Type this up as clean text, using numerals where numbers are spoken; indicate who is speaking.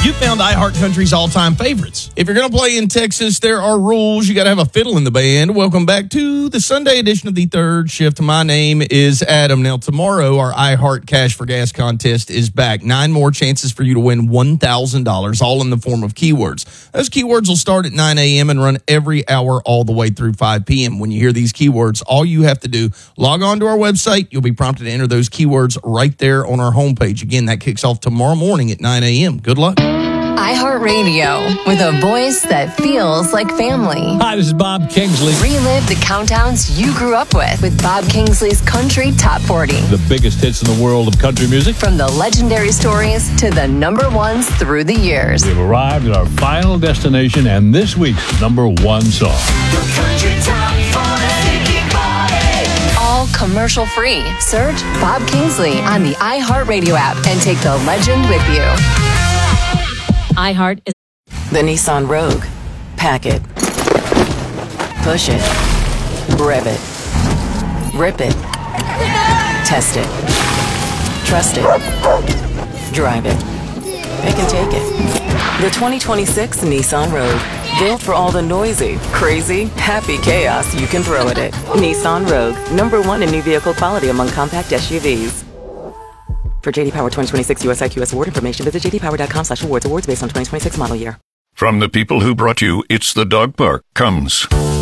Speaker 1: You found iHeartCountry's all-time favorites. If you're going to play in Texas, there are rules. You got to have a fiddle in the band. Welcome back to the Sunday edition of the Third Shift. My name is Adam. Now, tomorrow, our iHeart Cash for Gas contest is back. 9 more chances for you to win $1,000, all in the form of keywords. Those keywords will start at 9 a.m. and run every hour all the way through 5 p.m. When you hear these keywords, all you have to do, log on to our website. You'll be prompted to enter those keywords right there on our homepage. Again, that kicks off tomorrow morning at 9 a.m. Good luck.
Speaker 2: iHeartRadio, with a voice that feels like family.
Speaker 3: Hi, this is Bob Kingsley.
Speaker 2: Relive the countdowns you grew up with Bob Kingsley's Country Top 40.
Speaker 3: The biggest hits in the world of country music.
Speaker 2: From the legendary stories to the number ones through the years.
Speaker 3: We've arrived at our final destination and this week's number 1 song.
Speaker 4: The Country Top 40.
Speaker 2: All commercial free. Search Bob Kingsley on the iHeartRadio app and take the legend with you.
Speaker 5: iHeart is
Speaker 6: the Nissan Rogue. Pack it. Push it. Rev it. Rip it. Test it. Trust it. Drive it. Pick and take it. The 2026 Nissan Rogue. Built for all the noisy, crazy, happy chaos you can throw at it. Nissan Rogue. Number 1 in new vehicle quality among compact SUVs. For J.D. Power 2026 US IQS award information, visit jdpower.com/awards. Awards based on 2026 model year.
Speaker 7: From the people who brought you It's the Dog Park comes